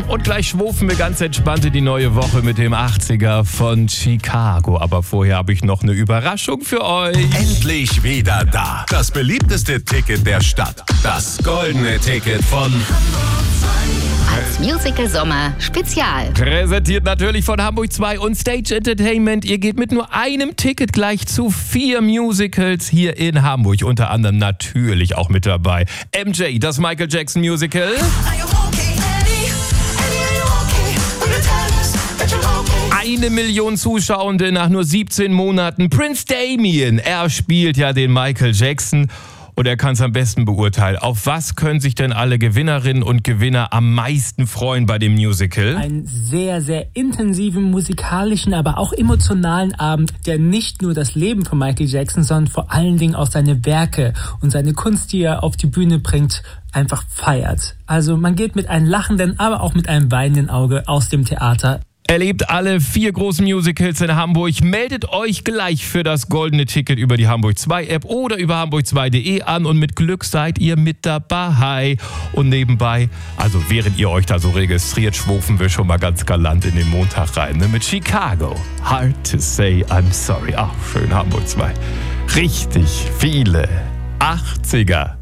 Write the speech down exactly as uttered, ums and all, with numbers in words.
Und gleich schwufen wir ganz entspannt in die neue Woche mit dem achtziger von Chicago. Aber vorher habe ich noch eine Überraschung für euch. Endlich wieder da. Das beliebteste Ticket der Stadt. Das goldene Ticket von Als Musical Sommer Spezial. Präsentiert natürlich von Hamburg zwei und Stage Entertainment. Ihr geht mit nur einem Ticket gleich zu vier Musicals hier in Hamburg. Unter anderem natürlich auch mit dabei M J, das Michael Jackson Musical. Eine Million Zuschauende nach nur siebzehn Monaten. Prince Damien, er spielt ja den Michael Jackson. Und er kann es am besten beurteilen. Auf was können sich denn alle Gewinnerinnen und Gewinner am meisten freuen bei dem Musical? Einen sehr, sehr intensiven musikalischen, aber auch emotionalen Abend, der nicht nur das Leben von Michael Jackson, sondern vor allen Dingen auch seine Werke und seine Kunst, die er auf die Bühne bringt, einfach feiert. Also man geht mit einem lachenden, aber auch mit einem weinenden Auge aus dem Theater. Erlebt alle vier großen Musicals in Hamburg. Meldet euch gleich für das goldene Ticket über die Hamburg zwei App oder über hamburg zwei punkt de an und mit Glück seid ihr mit dabei. Und nebenbei, also während ihr euch da so registriert, schwufen wir schon mal ganz galant in den Montag rein, ne? Mit Chicago. Hard to say I'm sorry. Ach, schön Hamburg zwei. Richtig viele achtziger.